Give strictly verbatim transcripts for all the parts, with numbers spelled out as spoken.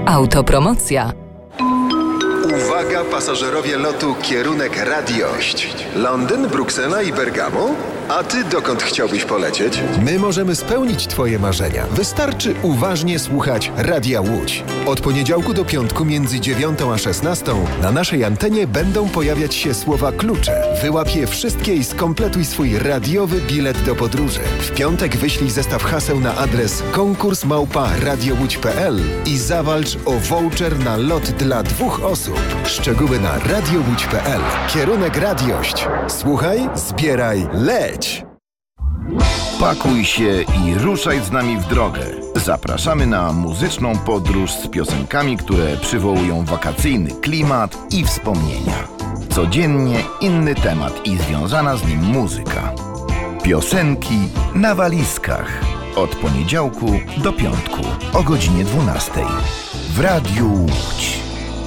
Autopromocja. Uwaga pasażerowie lotu kierunek Radiość. Londyn, Bruksela i Bergamo? A ty dokąd chciałbyś polecieć? My możemy spełnić twoje marzenia. Wystarczy uważnie słuchać Radia Łódź. Od poniedziałku do piątku między dziewiątą a szesnastą na naszej antenie będą pojawiać się słowa klucze. Wyłap je wszystkie i skompletuj swój radiowy bilet do podróży. W piątek wyślij zestaw haseł na adres konkurs małpa radiołódź kropka p l i zawalcz o voucher na lot dla dwóch osób. Szczegóły na radiołódź kropka p l. Kierunek Radiość. Słuchaj, zbieraj, leć! Pakuj się i ruszaj z nami w drogę. Zapraszamy na muzyczną podróż z piosenkami, które przywołują wakacyjny klimat i wspomnienia. Codziennie inny temat i związana z nim muzyka. Piosenki na walizkach. Od poniedziałku do piątku o godzinie dwunastej. W Radiu Łódź.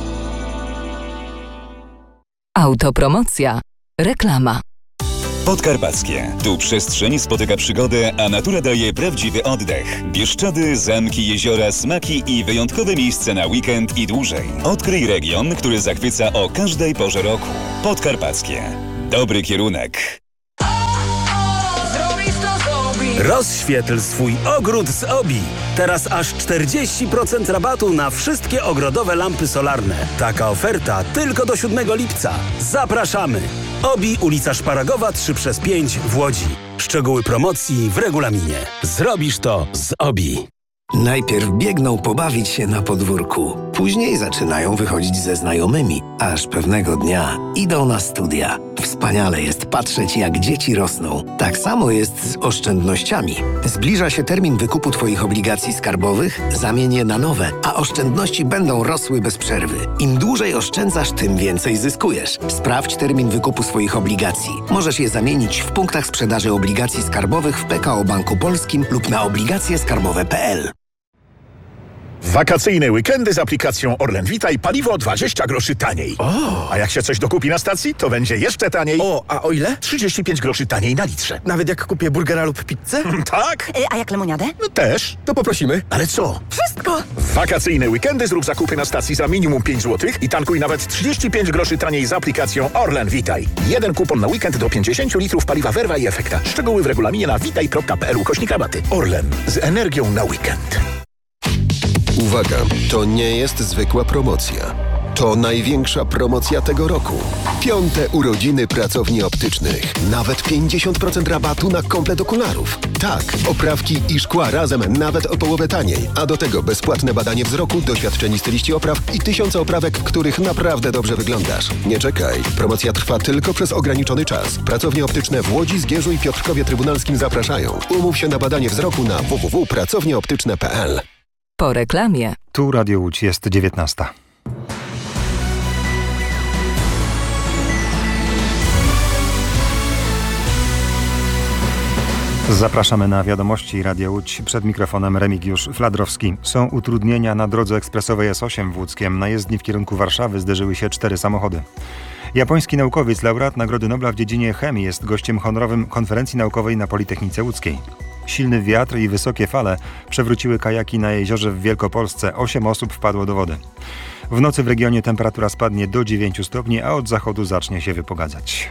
Autopromocja. Reklama. Podkarpackie. Tu przestrzeń spotyka przygodę, a natura daje prawdziwy oddech. Bieszczady, zamki, jeziora, smaki i wyjątkowe miejsca na weekend i dłużej. Odkryj region, który zachwyca o każdej porze roku. Podkarpackie. Dobry kierunek. Rozświetl swój ogród z Obi. Teraz aż czterdzieści procent rabatu na wszystkie ogrodowe lampy solarne. Taka oferta tylko do siódmego lipca. Zapraszamy! Obi, ulica Szparagowa trzy przez pięć w Łodzi. Szczegóły promocji w regulaminie. Zrobisz to z Obi. Najpierw biegną pobawić się na podwórku. Później zaczynają wychodzić ze znajomymi. Aż pewnego dnia idą na studia. Wspaniale jest patrzeć, jak dzieci rosną. Tak samo jest z oszczędnościami. Zbliża się termin wykupu Twoich obligacji skarbowych, zamień je na nowe, a oszczędności będą rosły bez przerwy. Im dłużej oszczędzasz, tym więcej zyskujesz. Sprawdź termin wykupu swoich obligacji. Możesz je zamienić w punktach sprzedaży obligacji skarbowych w P K O Banku Polskim lub na obligacje skarbowe kropka p l. Wakacyjne weekendy z aplikacją Orlen Witaj, paliwo dwadzieścia groszy taniej. O! A jak się coś dokupi na stacji, to będzie jeszcze taniej. O, a o ile? trzydzieści pięć groszy taniej na litrze. Nawet jak kupię burgera lub pizzę? Tak? A jak lemoniadę? No też. To poprosimy. Ale co? Wszystko! W wakacyjne weekendy zrób zakupy na stacji za minimum pięć złotych i tankuj nawet trzydzieści pięć groszy taniej z aplikacją Orlen Witaj. Jeden kupon na weekend do pięćdziesiąt litrów paliwa Werwa i Efekta. Szczegóły w regulaminie na witaj kropka p l ukośnik rabaty. Orlen. Z energią na weekend. Uwaga, to nie jest zwykła promocja. To największa promocja tego roku. Piąte urodziny pracowni optycznych. Nawet pięćdziesiąt procent rabatu na komplet okularów. Tak, oprawki i szkła razem nawet o połowę taniej. A do tego bezpłatne badanie wzroku, doświadczeni styliści opraw i tysiące oprawek, których naprawdę dobrze wyglądasz. Nie czekaj. Promocja trwa tylko przez ograniczony czas. Pracownie optyczne w Łodzi, Zgierzu i Piotrkowie Trybunalskim zapraszają. Umów się na badanie wzroku na w w w kropka pracownie optyczne kropka p l. Po reklamie. Tu Radio Łódź, jest dziewiętnasta. Zapraszamy na wiadomości Radia Łódź. Przed mikrofonem Remigiusz Fladrowski. Są utrudnienia na drodze ekspresowej S osiem w Łódzkiem. Na jezdni w kierunku Warszawy zderzyły się cztery samochody. Japoński naukowiec, laureat Nagrody Nobla w dziedzinie chemii, jest gościem honorowym konferencji naukowej na Politechnice Łódzkiej. Silny wiatr i wysokie fale przewróciły kajaki na jeziorze w Wielkopolsce. Osiem osób wpadło do wody. W nocy w regionie temperatura spadnie do dziewięciu stopni, a od zachodu zacznie się wypogadzać.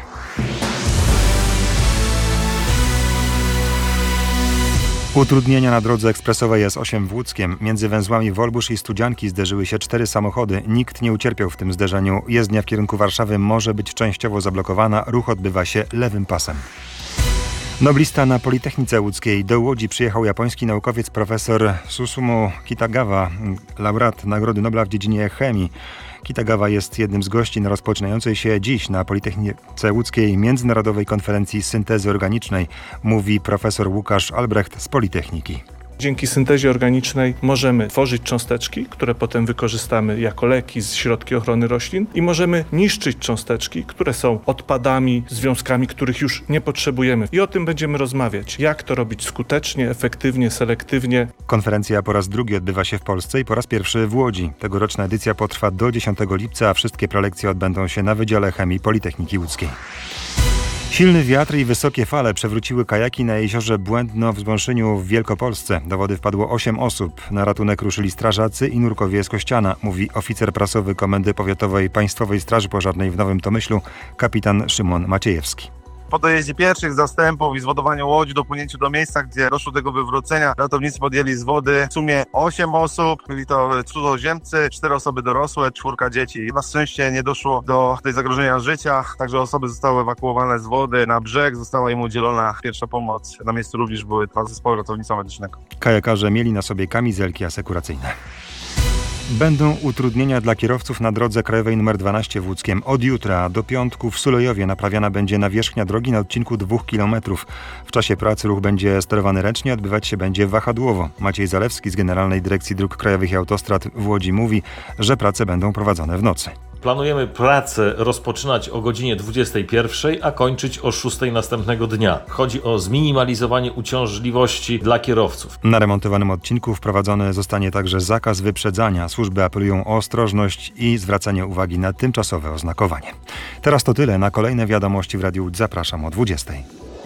Utrudnienia na drodze ekspresowej S osiem w Łódzkiem. Między węzłami Wolbusz i Studzianki zderzyły się cztery samochody. Nikt nie ucierpiał w tym zderzeniu. Jezdnia w kierunku Warszawy może być częściowo zablokowana. Ruch odbywa się lewym pasem. Noblista na Politechnice Łódzkiej. Do Łodzi przyjechał japoński naukowiec profesor Susumu Kitagawa, laureat Nagrody Nobla w dziedzinie chemii. Kitagawa jest jednym z gości na rozpoczynającej się dziś na Politechnice Łódzkiej Międzynarodowej Konferencji Syntezy Organicznej, mówi profesor Łukasz Albrecht z Politechniki. Dzięki syntezie organicznej możemy tworzyć cząsteczki, które potem wykorzystamy jako leki, środki ochrony roślin i możemy niszczyć cząsteczki, które są odpadami, związkami, których już nie potrzebujemy. I o tym będziemy rozmawiać. Jak to robić skutecznie, efektywnie, selektywnie. Konferencja po raz drugi odbywa się w Polsce i po raz pierwszy w Łodzi. Tegoroczna edycja potrwa do dziesiątego lipca, a wszystkie prelekcje odbędą się na Wydziale Chemii Politechniki Łódzkiej. Silny wiatr i wysokie fale przewróciły kajaki na jeziorze Błędno w Zbąszyniu w Wielkopolsce. Do wody wpadło osiem osób. Na ratunek ruszyli strażacy i nurkowie z Kościana, mówi oficer prasowy Komendy Powiatowej Państwowej Straży Pożarnej w Nowym Tomyślu, kapitan Szymon Maciejewski. Po dojeździe pierwszych zastępów i zwodowaniu łodzi, dopłynięciu do miejsca, gdzie doszło do tego wywrócenia, ratownicy podjęli z wody w sumie osiem osób, byli to cudzoziemcy, cztery osoby dorosłe, czwórka dzieci. Na szczęście nie doszło do tej zagrożenia życia, także osoby zostały ewakuowane z wody na brzeg, została im udzielona pierwsza pomoc. Na miejscu również były dwa zespoły ratownictwa medycznego. Kajakarze mieli na sobie kamizelki asekuracyjne. Będą utrudnienia dla kierowców na drodze krajowej nr dwanaście w Łódzkiem. Od jutra do piątku w Sulejowie naprawiana będzie nawierzchnia drogi na odcinku dwóch kilometrów. W czasie pracy ruch będzie sterowany ręcznie, odbywać się będzie wahadłowo. Maciej Zalewski z Generalnej Dyrekcji Dróg Krajowych i Autostrad w Łodzi mówi, że prace będą prowadzone w nocy. Planujemy pracę rozpoczynać o godzinie dwudziestej pierwszej, a kończyć o szóstej następnego dnia. Chodzi o zminimalizowanie uciążliwości dla kierowców. Na remontowanym odcinku wprowadzony zostanie także zakaz wyprzedzania. Służby apelują o ostrożność i zwracanie uwagi na tymczasowe oznakowanie. Teraz to tyle. Na kolejne wiadomości w Radiu Łódź zapraszam o dwudziestej.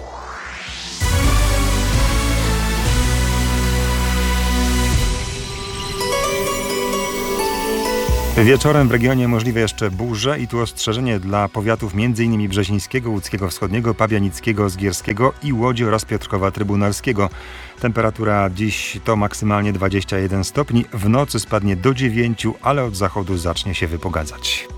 Wieczorem w regionie możliwe jeszcze burze i tu ostrzeżenie dla powiatów m.in. Brzezińskiego, Łódzkiego Wschodniego, Pabianickiego, Zgierskiego i Łodzi oraz Piotrkowa Trybunalskiego. Temperatura dziś to maksymalnie dwadzieścia jeden stopni, w nocy spadnie do dziewięciu, ale od zachodu zacznie się wypogadzać.